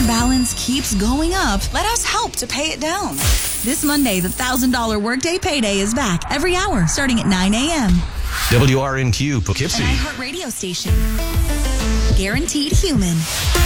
balance keeps going up, let us help to pay it down. This Monday, the $1,000 Workday Payday is back every hour starting at 9 a.m. WRNQ Poughkeepsie. An iHeart radio station. Guaranteed human.